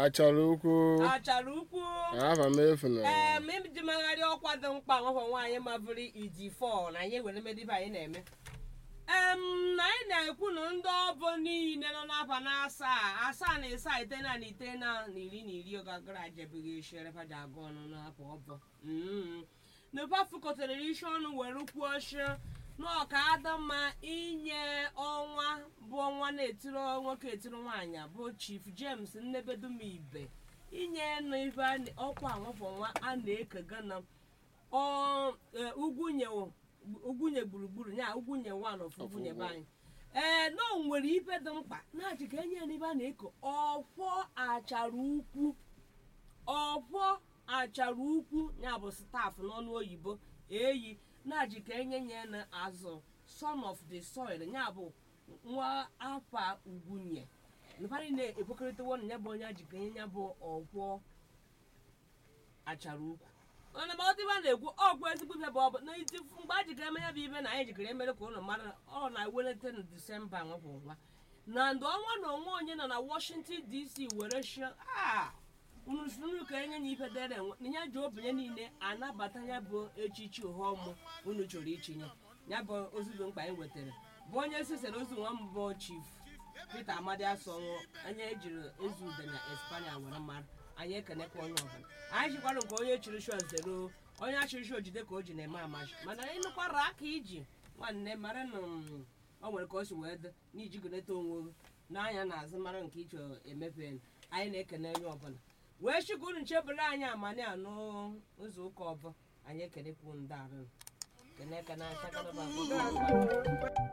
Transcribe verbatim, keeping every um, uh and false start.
achara ukwu achara ukwu afa m efu na ee ma iji magharị ọkwa dị mkpa nwafọ nwaanyị mabụrụ iji fọ na anyị were medibe anyị na-eme em na anyị na-ekwu na ndị ọbụ niile nọ n'afa na asaa asaa na ịsaa ite na na ite na na iri na iri oge gara ajebeghị eshere faja agụ ọnụ n'afọ ọbụ n'ụba fụkọtara isi ọnụ were kwuo shi n'ọka ada mma inye ọnwa bụ ọnwa na-etiri nwoke etiri nwaanyị bụ Chief James Nnebedumibe inye n'ibe ọkwa nwafọ nwa a na-ekega na ugwunye ugwunye gburugburu ya ugwunye nwa na ofu ugwunye be anyị ee na o nwere ibe dị mkpa na-achị ka enye n'ibe a na-eko ọkwọ achara ukwu ọkwọ achara ukwu ya bụ staff n'ọnụ oyibo eyi na-achị ka enye nye na azụ son of the soil ya bụ nwa afa ugwunye nụparị na-ekpokọrịtawo na ya bụ onye ajị ka enye ya bụ ọkwọ achara ukwu mana ma ọ dịba na-ekwu ọgwụ ezigbo ibe bụ ọ bụ na iji mgbe a jikere eme ya bụ ibe na anyị jikere emere ka ụlọ mara ọ na-ewelete na Disemba nwabụ nwa na ndụ ọnwa na onwe onye nọ na Washington D C were shie a unu suru ka enye na ife dere na ya ji obenye niile anabata ya bụ echichi ụhọmụ unu chọrọ ichinye ya bụ ozugbo mkpa anyị wetara bụ onye sisere ozu nwa mbụ Chief Peter Amadi Asonwo onye ejiri ezu ude na Espanya were mara anyị ekenekwa onye ọbụla anyị jikwara nke onye chiri sho zero onye achịrị sho jide ka o ji na-eme amachi mana ịnụkwara aka iji nwanne mara na o nwere ka o si wee dị n'iji goneta onwe n'anya na azụ mara nke ịchọ emepe anyị na-ekene onye ọbụla wee chịkwa unu nchebere anyị amani anụ ụzọ ụka ọbụ anyị ekenekwu ndị arụ kene ekene aka